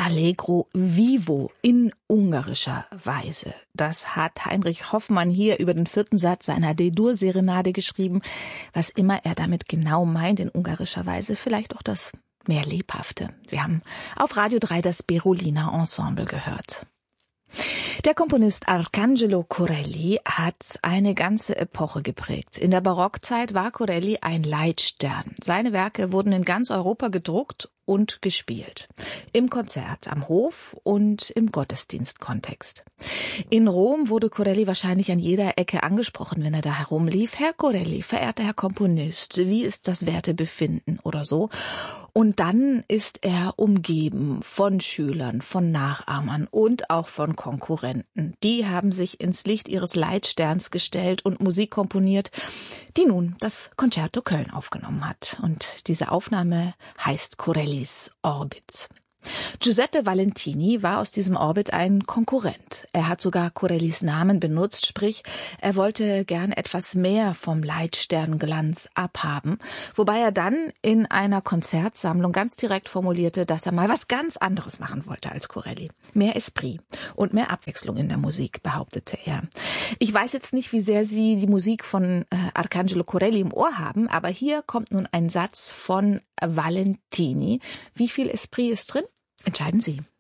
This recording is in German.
Allegro vivo in ungarischer Weise. Das hat Heinrich Hoffmann hier über den 4. Satz seiner D-Dur-Serenade geschrieben. Was immer er damit genau meint in ungarischer Weise, vielleicht auch das mehr Lebhafte. Wir haben auf Radio 3 das Berolina Ensemble gehört. Der Komponist Arcangelo Corelli hat eine ganze Epoche geprägt. In der Barockzeit war Corelli ein Leitstern. Seine Werke wurden in ganz Europa gedruckt und gespielt. Im Konzert, am Hof und im Gottesdienstkontext. In Rom wurde Corelli wahrscheinlich an jeder Ecke angesprochen, wenn er da herumlief. Herr Corelli, verehrter Herr Komponist, wie ist das Wertebefinden oder so? Und dann ist er umgeben von Schülern, von Nachahmern und auch von Konkurrenten. Die haben sich ins Licht ihres Leitsterns gestellt und Musik komponiert, die nun das Concerto Köln aufgenommen hat. Und diese Aufnahme heißt Corellis Orbit. Giuseppe Valentini war aus diesem Orbit ein Konkurrent. Er hat sogar Corellis Namen benutzt, sprich, er wollte gern etwas mehr vom Leitsternglanz abhaben, wobei er dann in einer Konzertsammlung ganz direkt formulierte, dass er mal was ganz anderes machen wollte als Corelli. Mehr Esprit und mehr Abwechslung in der Musik, behauptete er. Ich weiß jetzt nicht, wie sehr Sie die Musik von Arcangelo Corelli im Ohr haben, aber hier kommt nun ein Satz von Valentini. Wie viel Esprit ist drin? Entscheiden Sie.